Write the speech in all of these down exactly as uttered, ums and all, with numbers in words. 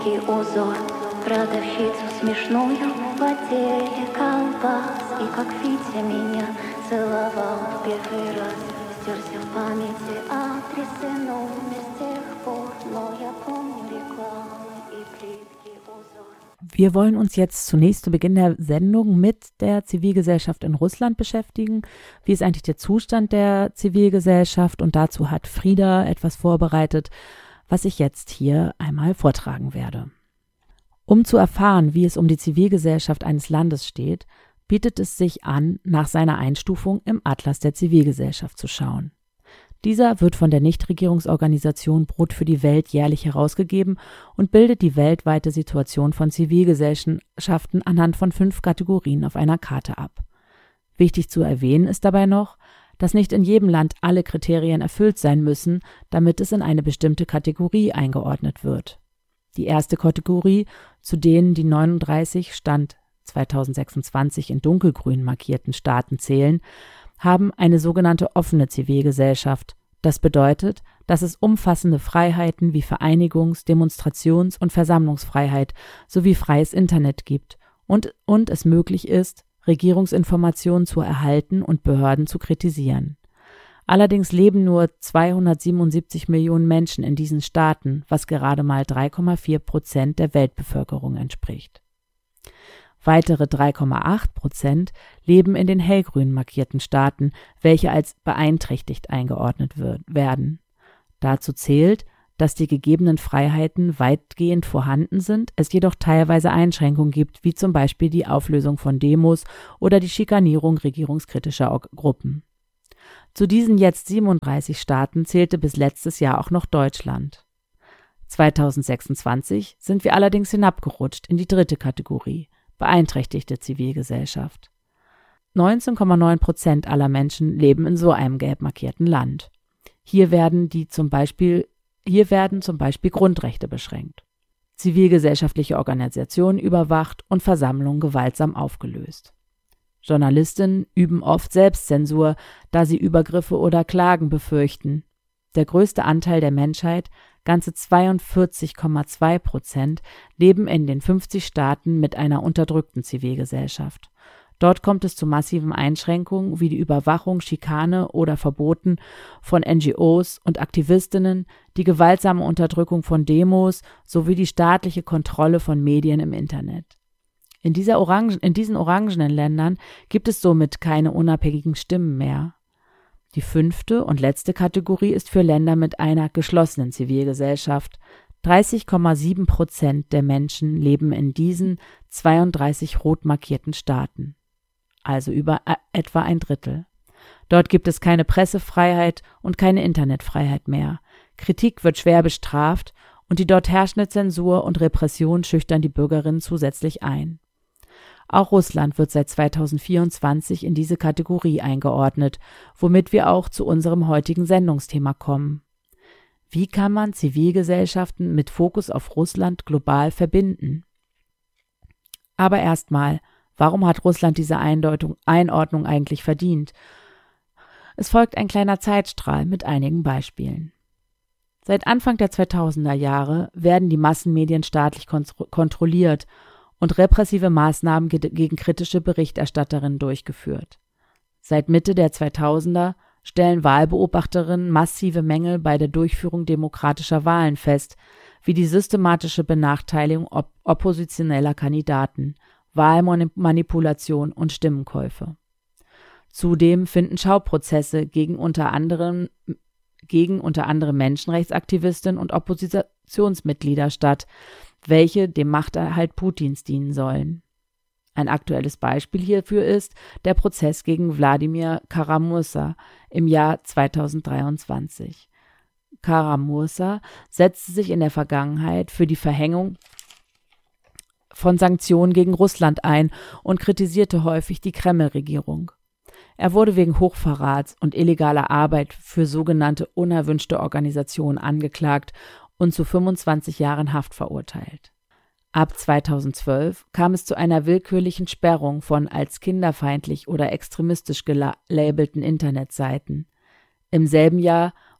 И узор, продавщицу смешную в отделе колбас. И как Витя меня целовал в первый раз. Стерся в памяти адрес и номер с тех пор. Но я помню рекламы и плитки узор. Wir wollen uns jetzt zunächst zu Beginn der Sendung mit der Zivilgesellschaft in Russland beschäftigen. Wie ist eigentlich der Zustand der Zivilgesellschaft? Und dazu hat Frieda etwas vorbereitet, was ich jetzt hier einmal vortragen werde. Um zu erfahren, wie es um die Zivilgesellschaft eines Landes steht, bietet es sich an, nach seiner Einstufung im Atlas der Zivilgesellschaft zu schauen. Dieser wird von der Nichtregierungsorganisation Brot für die Welt jährlich herausgegeben und bildet die weltweite Situation von Zivilgesellschaften anhand von fünf Kategorien auf einer Karte ab. Wichtig zu erwähnen ist dabei noch, dass nicht in jedem Land alle Kriterien erfüllt sein müssen, damit es in eine bestimmte Kategorie eingeordnet wird. Die erste Kategorie, zu denen die neununddreißig Stand zweitausendsechsundzwanzig in dunkelgrün markierten Staaten zählen, haben eine sogenannte offene Zivilgesellschaft. Das bedeutet, dass es umfassende Freiheiten wie Vereinigungs-, Demonstrations- und Versammlungsfreiheit sowie freies Internet gibt und, und es möglich ist, Regierungsinformationen zu erhalten und Behörden zu kritisieren. Allerdings leben nur zweihundertsiebenundsiebzig Millionen Menschen in diesen Staaten, was gerade mal drei Komma vier Prozent der Weltbevölkerung entspricht. Weitere drei Komma acht Prozent leben in den hellgrün markierten Staaten, welche als beeinträchtigt eingeordnet wird, werden. Dazu zählt, dass die gegebenen Freiheiten weitgehend vorhanden sind, es jedoch teilweise Einschränkungen gibt, wie zum Beispiel die Auflösung von Demos oder die Schikanierung regierungskritischer Gruppen. Zu diesen jetzt siebenunddreißig Staaten zählte bis letztes Jahr auch noch Deutschland. zweitausendsechsundzwanzig sind wir allerdings hinabgerutscht in die dritte Kategorie, beeinträchtigte Zivilgesellschaft. neunzehn Komma neun Prozent aller Menschen leben in so einem gelb markierten Land. Hier werden die zum Beispiel, hier werden zum Beispiel Grundrechte beschränkt, zivilgesellschaftliche Organisationen überwacht und Versammlungen gewaltsam aufgelöst. Journalistinnen üben oft Selbstzensur, da sie Übergriffe oder Klagen befürchten. Der größte Anteil der Menschheit, ganze zweiundvierzig Komma zwei Prozent, leben in den fünfzig Staaten mit einer unterdrückten Zivilgesellschaft. Dort kommt es zu massiven Einschränkungen wie die Überwachung, Schikane oder Verboten von N G Os und Aktivistinnen, die gewaltsame Unterdrückung von Demos sowie die staatliche Kontrolle von Medien im Internet. In, dieser Orangen, in diesen orangenen Ländern gibt es somit keine unabhängigen Stimmen mehr. Die fünfte und letzte Kategorie ist für Länder mit einer geschlossenen Zivilgesellschaft. dreißig Komma sieben Prozent der Menschen leben in diesen zweiunddreißig rot markierten Staaten, also über äh, etwa ein Drittel. Dort gibt es keine Pressefreiheit und keine Internetfreiheit mehr. Kritik wird schwer bestraft und die dort herrschende Zensur und Repression schüchtern die Bürgerinnen zusätzlich ein. Auch Russland wird seit zweitausendvierundzwanzig in diese Kategorie eingeordnet, womit wir auch zu unserem heutigen Sendungsthema kommen. Wie kann man Zivilgesellschaften mit Fokus auf Russland global verbinden? Aber erstmal, warum hat Russland diese Eindeutung, Einordnung eigentlich verdient? Es folgt ein kleiner Zeitstrahl mit einigen Beispielen. Seit Anfang der zweitausender Jahre werden die Massenmedien staatlich kontro- kontrolliert und repressive Maßnahmen ge- gegen kritische Berichterstatterinnen durchgeführt. Seit Mitte der zweitausender stellen Wahlbeobachterinnen massive Mängel bei der Durchführung demokratischer Wahlen fest, wie die systematische Benachteiligung op- oppositioneller Kandidaten, Wahlmanipulation und Stimmenkäufe. Zudem finden Schauprozesse gegen unter anderem gegen unter anderem Menschenrechtsaktivistinnen und Oppositionsmitglieder statt, welche dem Machterhalt Putins dienen sollen. Ein aktuelles Beispiel hierfür ist der Prozess gegen Wladimir Kara-Murza im Jahr zweitausenddreiundzwanzig. Kara-Murza setzte sich in der Vergangenheit für die Verhängung von Sanktionen gegen Russland ein und kritisierte häufig die Kreml-Regierung. Er wurde wegen Hochverrats und illegaler Arbeit für sogenannte unerwünschte Organisationen angeklagt und zu fünfundzwanzig Jahren Haft verurteilt. Ab zweitausendzwölf kam es zu einer willkürlichen Sperrung von als kinderfeindlich oder extremistisch gelabelten Internetseiten. Im selben Jahr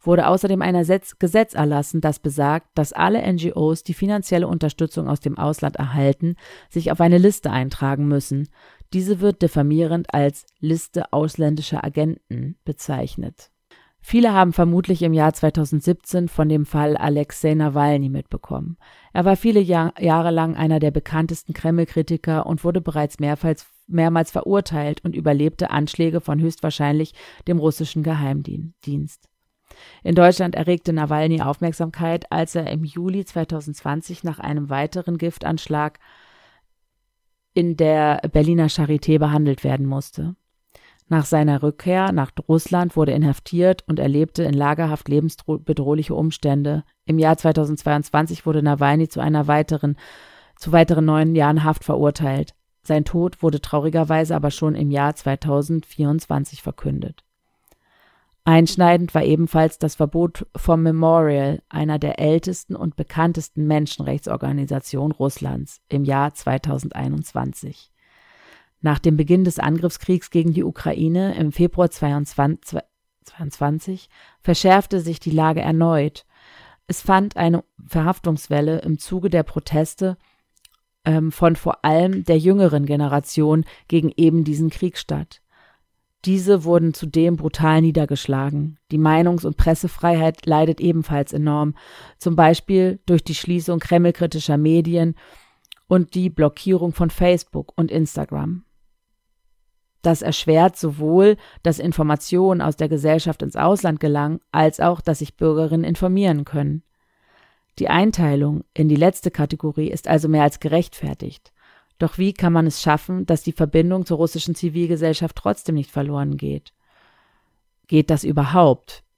wurde außerdem ein Gesetz erlassen, das besagt, dass alle N G Os, die finanzielle Unterstützung aus dem Ausland erhalten, sich auf eine Liste eintragen müssen. Diese wird diffamierend als Liste ausländischer Agenten bezeichnet. Viele haben vermutlich im Jahr zweitausendsiebzehn von dem Fall Alexei Nawalny mitbekommen. Er war viele Jahr, Jahre lang einer der bekanntesten Kreml-Kritiker und wurde bereits mehrmals, mehrmals verurteilt und überlebte Anschläge von höchstwahrscheinlich dem russischen Geheimdienst. In Deutschland erregte Nawalny Aufmerksamkeit, als er im Juli zweitausendzwanzig nach einem weiteren Giftanschlag in der Berliner Charité behandelt werden musste. Nach seiner Rückkehr nach Russland wurde er inhaftiert und erlebte in Lagerhaft lebensbedrohliche Umstände. Im Jahr zweitausendzweiundzwanzig wurde Nawalny zu einer weiteren, zu weiteren neun Jahren Haft verurteilt. Sein Tod wurde traurigerweise aber schon im Jahr zweitausendvierundzwanzig verkündet. Einschneidend war ebenfalls das Verbot vom Memorial, einer der ältesten und bekanntesten Menschenrechtsorganisationen Russlands, im Jahr zweitausendeinundzwanzig. Nach dem Beginn des Angriffskriegs gegen die Ukraine im Februar zweitausendzweiundzwanzig verschärfte sich die Lage erneut. Es fand eine Verhaftungswelle im Zuge der Proteste ähm, von vor allem der jüngeren Generation gegen eben diesen Krieg statt. Diese wurden zudem brutal niedergeschlagen. Die Meinungs- und Pressefreiheit leidet ebenfalls enorm, zum Beispiel durch die Schließung kremlkritischer Medien und die Blockierung von Facebook und Instagram. Das erschwert sowohl, dass Informationen aus der Gesellschaft ins Ausland gelangen, als auch, dass sich Bürgerinnen informieren können. Die Einteilung in die letzte Kategorie ist also mehr als gerechtfertigt. Doch wie kann man es schaffen, dass die Verbindung zur russischen Zivilgesellschaft trotzdem nicht verloren geht? Geht das überhaupt?